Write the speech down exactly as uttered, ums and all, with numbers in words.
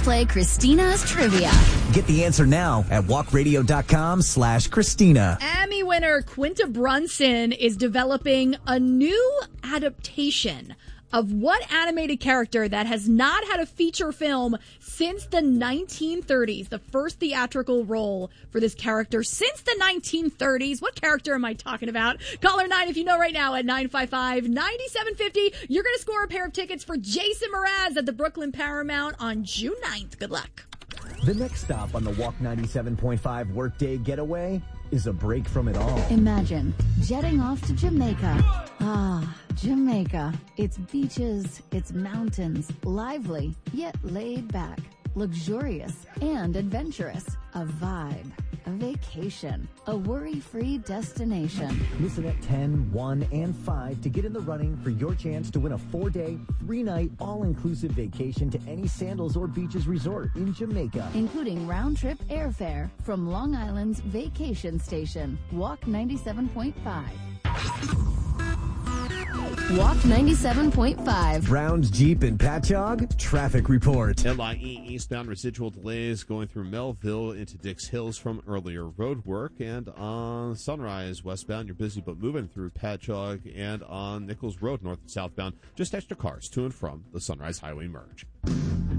play Christina's Trivia. Get the answer now at walkradio.com slash Christina. Emmy winner Quinta Brunson is developing a new adaptation of what animated character that has not had a feature film since the nineteen thirties? The first theatrical role for this character since the nineteen thirties. What character am I talking about? Caller nine if you know right now at nine five five, nine seven five zero. You're going to score a pair of tickets for Jason Mraz at the Brooklyn Paramount on June ninth. Good luck. The next stop on the Walk ninety-seven point five Workday Getaway is a break from it all. Imagine jetting off to Jamaica. Ah, Jamaica. It's beaches, it's mountains, lively, yet laid back, luxurious and adventurous. A vibe, a vacation, a worry-free destination. Listen at ten, one, and five to get in the running for your chance to win a four-day, three-night, all-inclusive vacation to any Sandals or Beaches resort in Jamaica. Including round-trip airfare from Long Island's vacation station. Walk ninety-seven point five. Walk ninety-seven point five. Brown's Jeep and Patchogue traffic report. L I E eastbound residual delays going through Melville into Dix Hills from earlier road work. And on Sunrise westbound, you're busy but moving through Patchogue. And on Nichols Road north and southbound, just extra cars to and from the Sunrise Highway merge.